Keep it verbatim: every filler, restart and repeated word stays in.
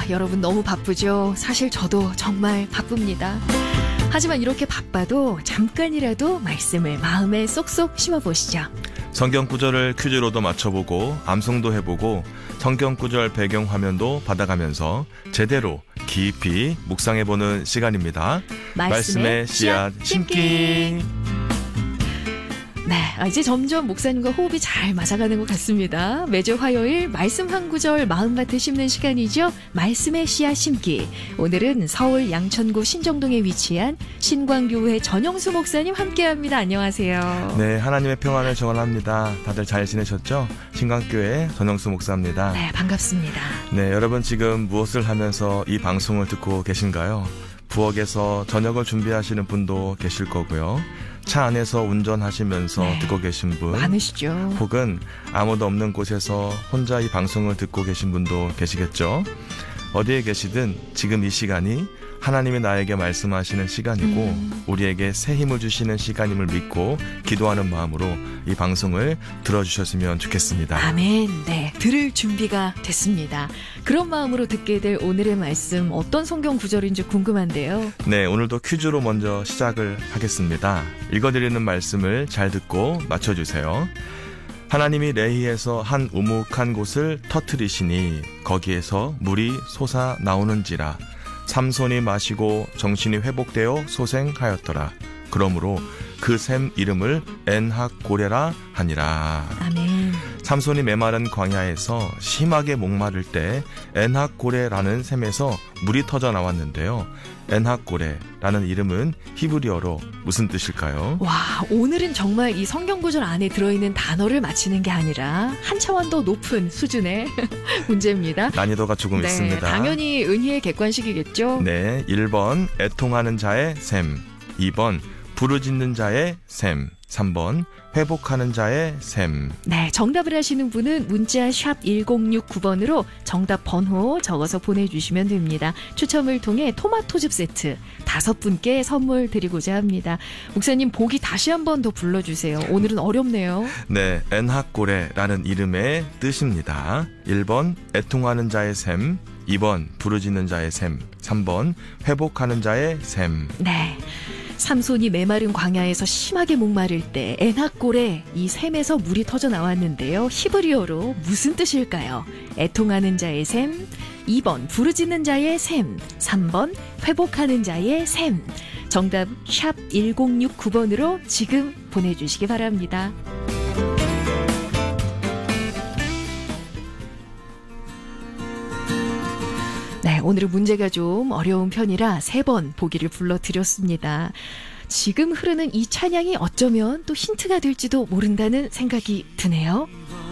아, 여러분 너무 바쁘죠? 사실 저도 정말 바쁩니다. 하지만 이렇게 바빠도 잠깐이라도 말씀을 마음에 쏙쏙 심어보시죠. 성경 구절을 퀴즈로도 맞춰보고 암송도 해보고 성경 구절 배경 화면도 받아가면서 제대로 깊이 묵상해보는 시간입니다. 말씀의, 말씀의 씨앗 심기. 네, 이제 점점 목사님과 호흡이 잘 맞아가는 것 같습니다. 매주 화요일 말씀 한 구절 마음밭에 심는 시간이죠. 말씀의 씨앗 심기. 오늘은 서울 양천구 신정동에 위치한 신광교회 전영수 목사님 함께합니다. 안녕하세요. 네, 하나님의 평안을 전합니다. 다들 잘 지내셨죠? 신광교회 전영수 목사입니다. 네, 반갑습니다. 네, 여러분 지금 무엇을 하면서 이 방송을 듣고 계신가요? 부엌에서 저녁을 준비하시는 분도 계실 거고요. 차 안에서 운전하시면서 네, 듣고 계신 분 많으시죠. 혹은 아무도 없는 곳에서 혼자 이 방송을 듣고 계신 분도 계시겠죠. 어디에 계시든 지금 이 시간이 하나님이 나에게 말씀하시는 시간이고 음. 우리에게 새 힘을 주시는 시간임을 믿고 기도하는 마음으로 이 방송을 들어주셨으면 좋겠습니다. 아멘. 네, 들을 준비가 됐습니다. 그런 마음으로 듣게 될 오늘의 말씀 어떤 성경 구절인지 궁금한데요. 네, 오늘도 퀴즈로 먼저 시작을 하겠습니다. 읽어드리는 말씀을 잘 듣고 맞춰주세요. 하나님이 레히에서 한 우묵한 곳을 터뜨리시니 거기에서 물이 솟아 나오는지라. 삼손이 마시고 정신이 회복되어 소생하였더라. 그러므로 그 샘 이름을 엔학고레라 하니라. 아멘. 삼손이 메마른 광야에서 심하게 목마를 때 엔학고레라는 샘에서 물이 터져 나왔는데요. 엔학고레라는 이름은 히브리어로 무슨 뜻일까요? 와, 오늘은 정말 이 성경 구절 안에 들어있는 단어를 맞히는 게 아니라 한 차원 더 높은 수준의 문제입니다. 난이도가 조금 네, 있습니다. 당연히 은희의 객관식이겠죠? 네, 일 번 애통하는 자의 샘, 이 번 부르짖는 자의 샘, 삼 번 회복하는 자의 샘. 네, 정답을 하시는 분은 문자 샵 일공육구 번으로 정답 번호 적어서 보내주시면 됩니다. 추첨을 통해 토마토즙 세트 다섯 분께 선물 드리고자 합니다. 목사님 보기 다시 한 번 더 불러주세요. 오늘은 어렵네요. 네, 엔학고레라는 이름의 뜻입니다. 일 번 애통하는 자의 샘, 이 번 부르짖는 자의 샘, 삼 번 회복하는 자의 샘. 네, 삼손이 메마른 광야에서 심하게 목마를 때 엔학고레 이 샘에서 물이 터져 나왔는데요. 히브리어로 무슨 뜻일까요? 애통하는 자의 샘, 이 번 부르짖는 자의 샘, 삼 번 회복하는 자의 샘. 정답 샵 일공육구 번으로 지금 보내주시기 바랍니다. 네, 오늘은 문제가 좀 어려운 편이라 세 번 보기를 불러드렸습니다. 지금 흐르는 이 찬양이 어쩌면 또 힌트가 될지도 모른다는 생각이 드네요.